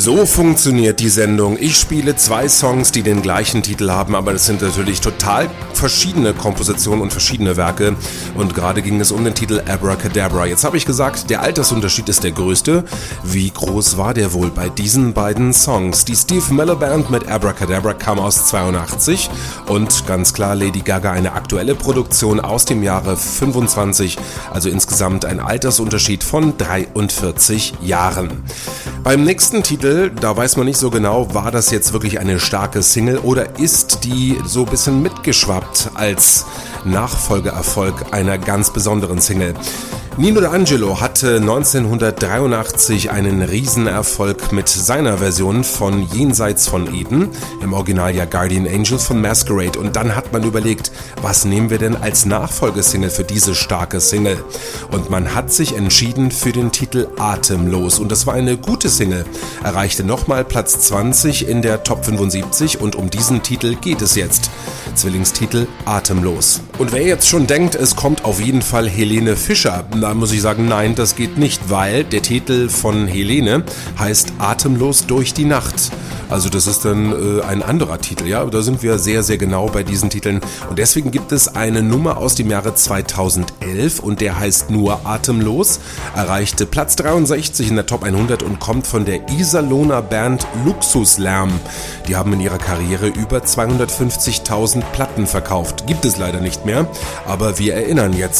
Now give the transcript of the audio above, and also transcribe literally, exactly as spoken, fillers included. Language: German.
So funktioniert die Sendung. Ich spiele zwei Songs, die den gleichen Titel haben, aber das sind natürlich total verschiedene Kompositionen und verschiedene Werke. Und gerade ging es um den Titel Abracadabra. Jetzt habe ich gesagt, der Altersunterschied ist der größte. Wie groß war der wohl bei diesen beiden Songs? Die Steve Miller Band mit Abracadabra kam aus zweiundachtzig und ganz klar Lady Gaga eine aktuelle Produktion aus dem Jahre fünfundzwanzig, also insgesamt ein Altersunterschied von dreiundvierzig Jahren. Beim nächsten Titel, da weiß man nicht so genau, war das jetzt wirklich eine starke Single oder ist die so ein bisschen mitgeschwappt als Nachfolgeerfolg einer ganz besonderen Single. Nino D'Angelo hatte neunzehnhundertdreiundachtzig einen Riesenerfolg mit seiner Version von Jenseits von Eden, im Original ja Guardian Angels von Masquerade, und dann hat man überlegt, was nehmen wir denn als Nachfolgesingle für diese starke Single? Und man hat sich entschieden für den Titel Atemlos, und das war eine gute Single, erreichte nochmal Platz zwanzig in der Top fünfundsiebzig und um diesen Titel geht es jetzt. Zwillingstitel Atemlos. Und wer jetzt schon denkt, es kommt auf jeden Fall Helene Fischer, da muss ich sagen, nein, das geht nicht, weil der Titel von Helene heißt Atemlos durch die Nacht. Also das ist dann äh, ein anderer Titel, ja, da sind wir sehr, sehr genau bei diesen Titeln. Und deswegen gibt es eine Nummer aus dem Jahre zweitausendelf und der heißt nur Atemlos, erreichte Platz dreiundsechzig in der Top hundert und kommt von der Iserlohner Band Luxuslärm. Die haben in ihrer Karriere über zweihundertfünfzigtausend Platten verkauft. Gibt es leider nicht mehr, aber wir erinnern jetzt